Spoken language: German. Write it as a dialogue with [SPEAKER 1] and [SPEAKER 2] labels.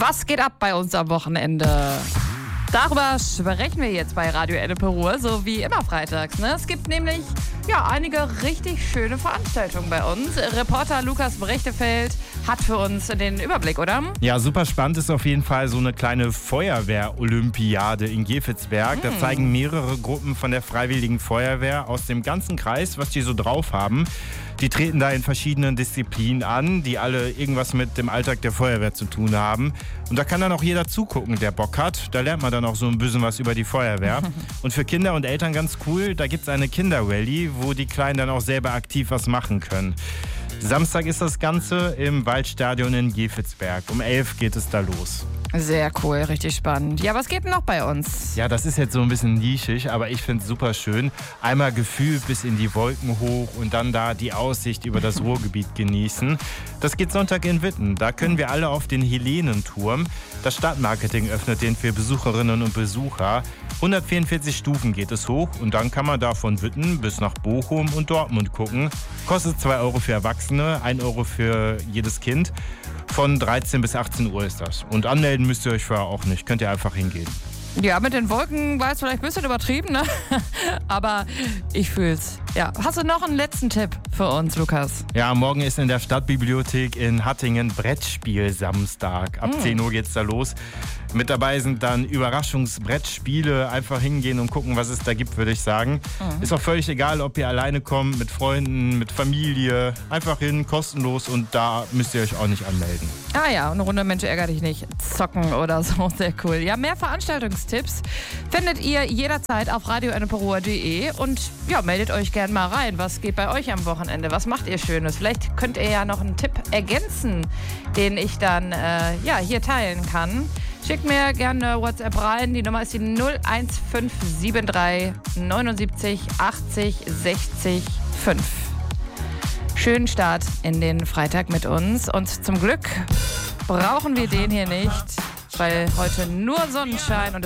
[SPEAKER 1] Was geht ab bei uns am Wochenende? Darüber sprechen wir jetzt bei Radio Ennepe-Ruhr, so wie immer freitags. Ne? Es gibt nämlich einige richtig schöne Veranstaltungen bei uns. Reporter Lukas Brechtefeld hat für uns den Überblick, oder?
[SPEAKER 2] Ja, super spannend ist auf jeden Fall so eine kleine Feuerwehr-Olympiade in Gevelsberg. Da zeigen mehrere Gruppen von der Freiwilligen Feuerwehr aus dem ganzen Kreis, was die so drauf haben. Die treten da in verschiedenen Disziplinen an, die alle irgendwas mit dem Alltag der Feuerwehr zu tun haben. Und da kann dann auch jeder zugucken, der Bock hat. Da lernt man dann auch so ein bisschen was über die Feuerwehr. Und für Kinder und Eltern ganz cool, da gibt es eine Kinderrallye, wo die Kleinen dann auch selber aktiv was machen können. Samstag ist das Ganze im Waldstadion in Gevelsberg. Um 11 geht es da los.
[SPEAKER 1] Sehr cool, richtig spannend. Ja, was geht denn noch bei uns?
[SPEAKER 2] Ja, das ist jetzt so ein bisschen nischig, aber ich finde es super schön. Einmal gefühlt bis in die Wolken hoch und dann da die Aussicht über das Ruhrgebiet genießen. Das geht Sonntag in Witten. Da können wir alle auf den Helenenturm. Das Stadtmarketing öffnet den für Besucherinnen und Besucher. 144 Stufen geht es hoch und dann kann man da von Witten bis nach Bochum und Dortmund gucken. Kostet 2 Euro für Erwachsene, 1 Euro für jedes Kind. Von 13 bis 18 Uhr ist das. Und anmelden müsst ihr euch vorher auch nicht. Könnt ihr einfach hingehen.
[SPEAKER 1] Ja, mit den Wolken war es vielleicht ein bisschen übertrieben, ne? Aber ich fühl's. Ja, hast du noch einen letzten Tipp für uns, Lukas?
[SPEAKER 2] Ja, morgen ist in der Stadtbibliothek in Hattingen Brettspiel-Samstag. Ab 10 Uhr geht's da los. Mit dabei sind dann Überraschungsbrettspiele. Einfach hingehen und gucken, was es da gibt, würde ich sagen. Ist auch völlig egal, ob ihr alleine kommt, mit Freunden, mit Familie. Einfach hin, kostenlos und da müsst ihr euch auch nicht anmelden.
[SPEAKER 1] Ah ja, eine Runde Mensch ärger dich nicht. Zocken oder so, sehr cool. Ja, mehr Veranstaltungstipps findet ihr jederzeit auf radioennepe-ruhr.de und meldet euch gerne mal rein. Was geht bei euch am Wochenende? Was macht ihr Schönes? Vielleicht könnt ihr ja noch einen Tipp ergänzen, den ich dann hier teilen kann. Schickt mir gerne WhatsApp rein. Die Nummer ist die 01573 79 80 60 5. Schönen Start in den Freitag mit uns. Und zum Glück brauchen wir den hier nicht, weil heute nur Sonnenschein und